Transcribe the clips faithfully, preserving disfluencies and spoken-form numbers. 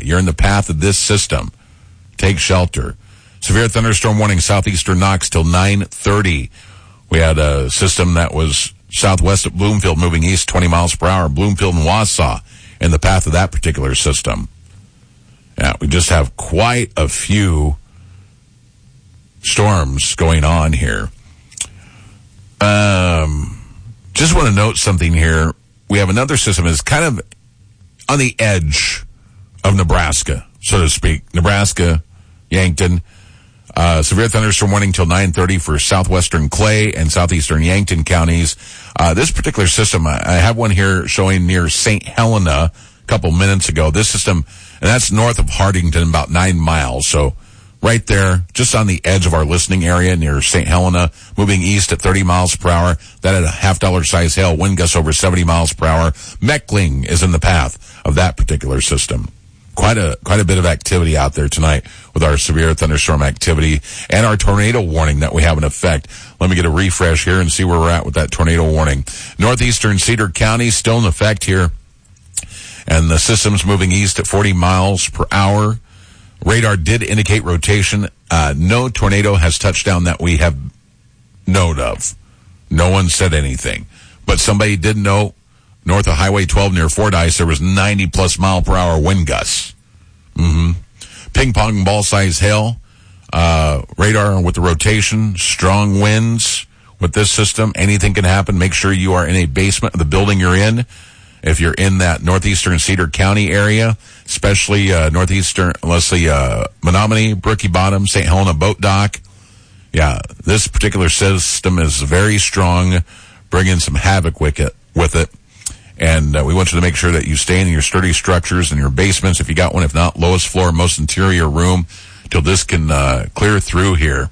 You're in the path of this system. Take shelter. Severe thunderstorm warning, southeastern Knox till nine thirty. We had a system that was southwest of Bloomfield moving east twenty miles per hour. Bloomfield and Wausau in the path of that particular system. Yeah, we just have quite a few storms going on here. Um, just want to note something here. We have another system that's kind of on the edge of Nebraska, so to speak. Nebraska, Yankton. Uh, severe thunderstorm warning till nine thirty for southwestern Clay and southeastern Yankton counties. Uh, this particular system, I, I have one here showing near Saint Helena a couple minutes ago. This system, and that's north of Hardington, about nine miles. So right there, just on the edge of our listening area near Saint Helena, moving east at thirty miles per hour. That had a half dollar size hail, wind gusts over seventy miles per hour. Meckling is in the path of that particular system. Quite a, quite a bit of activity out there tonight with our severe thunderstorm activity and our tornado warning that we have in effect. Let me get a refresh here and see where we're at with that tornado warning. Northeastern Cedar County still in effect here, and the system's moving east at forty miles per hour. Radar did indicate rotation. Uh, no tornado has touched down that we have note of. No one said anything. But somebody did know north of Highway twelve near Fordyce, there was ninety plus mile per hour wind gusts. Mm-hmm. Ping pong ball size hail. Uh, radar with the rotation. Strong winds with this system. Anything can happen. Make sure you are in a basement of the building you're in. If you're in that northeastern Cedar County area, especially uh, northeastern, let's see, uh, Menominee, Brookie Bottom, Saint Helena Boat Dock. Yeah, this particular system is very strong, bringing some havoc with it. With it. And uh, we want you to make sure that you stay in your sturdy structures in your basements, if you got one. If not, lowest floor, most interior room, till this can uh, clear through here.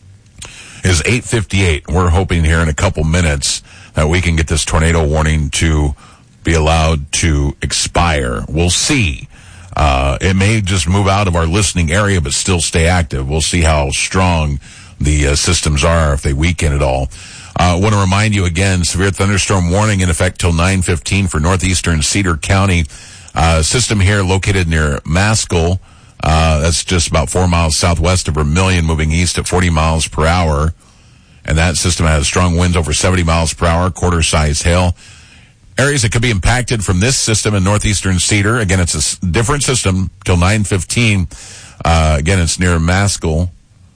Is eight fifty-eight. We're hoping here in a couple minutes that we can get this tornado warning to be allowed to expire. We'll see. Uh, it may just move out of our listening area, but still stay active. We'll see how strong the uh, systems are, if they weaken at all. I uh, want to remind you again, severe thunderstorm warning in effect till nine fifteen for northeastern Cedar County. Uh, system here located near Maskell. Uh, that's just about four miles southwest of Vermilion, moving east at forty miles per hour. And that system has strong winds over seventy miles per hour, quarter size hail. Areas that could be impacted from this system in northeastern Cedar. Again, it's a s- different system till nine fifteen. Uh, again, it's near Maskell.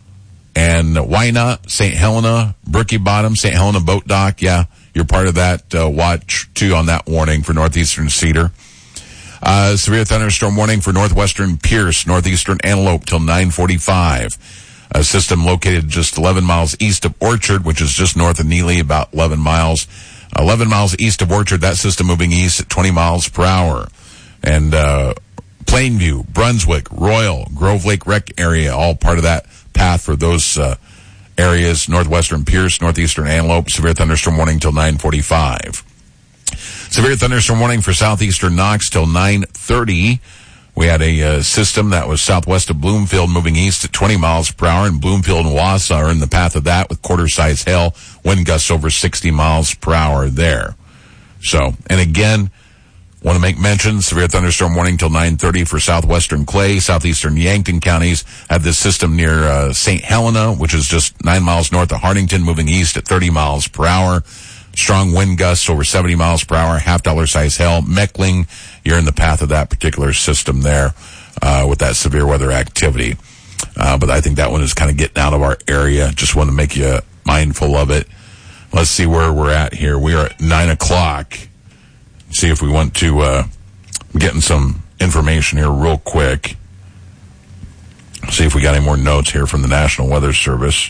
And why not Saint Helena, Brookie Bottom, Saint Helena Boat Dock? Yeah, you're part of that uh, watch, too, on that warning for northeastern Cedar. Uh, severe thunderstorm warning for northwestern Pierce, northeastern Antelope till nine forty-five. A system located just eleven miles east of Orchard, which is just north of Neely, about eleven miles. eleven miles east of Orchard, that system moving east at twenty miles per hour. And uh, Plainview, Brunswick, Royal, Grove Lake Rec area, all part of that path for those uh, areas. Northwestern Pierce, northeastern Antelope, severe thunderstorm warning till nine forty-five. Severe thunderstorm warning for southeastern Knox till nine thirty. We had a uh, system that was southwest of Bloomfield moving east at twenty miles per hour, and Bloomfield and Wausau are in the path of that with quarter-size hail, wind gusts over sixty miles per hour there. So, and again, want to make mention, severe thunderstorm warning till nine thirty for southwestern Clay, southeastern Yankton counties. Have this system near uh, Saint Helena, which is just nine miles north of Hardington, moving east at thirty miles per hour. Strong wind gusts over seventy miles per hour, half dollar size hail. Meckling, you're in the path of that particular system there uh, with that severe weather activity. Uh, but I think that one is kind of getting out of our area. Just want to make you mindful of it. Let's see where we're at here. We are at nine o'clock. See if we want to uh, getting some information here real quick. See if we got any more notes here from the National Weather Service.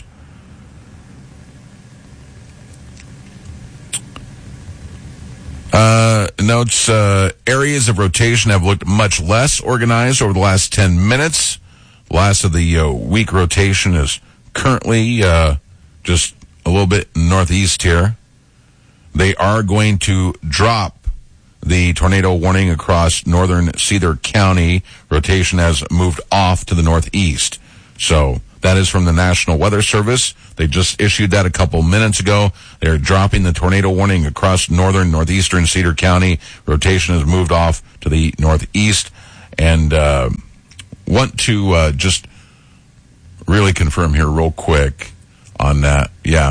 Uh, notes, uh, areas of rotation have looked much less organized over the last ten minutes. Last of the uh, week rotation is currently uh, just a little bit northeast here. They are going to drop the tornado warning across northern Cedar County. Rotation has moved off to the northeast. So that is from the National Weather Service. They just issued that a couple minutes ago. They're dropping the tornado warning across northern, northeastern Cedar County. Rotation has moved off to the northeast. And uh, want to uh, just really confirm here real quick on that. Yeah.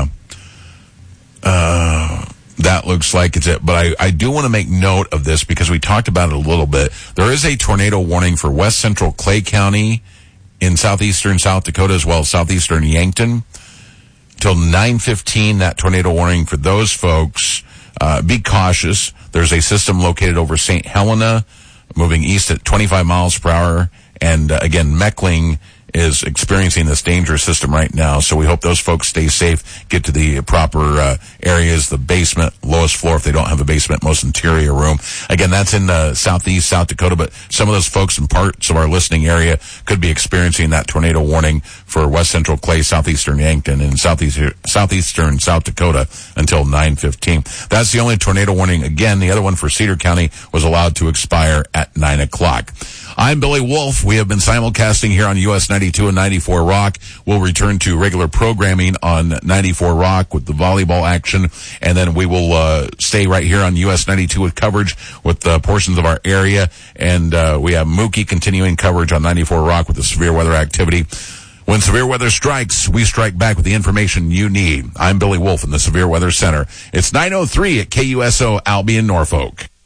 Uh, that looks like it's it. But I, I do want to make note of this because we talked about it a little bit. There is a tornado warning for west central Clay County in southeastern South Dakota as well as southeastern Yankton. Till nine fifteen, that tornado warning for those folks. Uh, be cautious. There's a system located over Saint Helena, moving east at twenty-five miles per hour. And uh, again, Meckling is experiencing this dangerous system right now. So we hope those folks stay safe, get to the proper uh, areas, the basement, lowest floor if they don't have a basement, most interior room. Again, that's in uh, southeast South Dakota, but some of those folks in parts of our listening area could be experiencing that tornado warning for west central Clay, southeastern Yankton, and southeast, southeastern South Dakota until nine fifteen. That's the only tornado warning. Again, the other one for Cedar County was allowed to expire at nine o'clock. I'm Billy Wolf. We have been simulcasting here on U S ninety-two and ninety-four Rock. We'll return to regular programming on ninety-four Rock with the volleyball action, and then we will uh, stay right here on U S ninety-two with coverage with uh, portions of our area, and uh, we have Mookie continuing coverage on ninety-four Rock with the severe weather activity. When severe weather strikes, we strike back with the information you need. I'm Billy Wolf in the Severe Weather Center. It's nine oh three at K U S O Albion, Norfolk.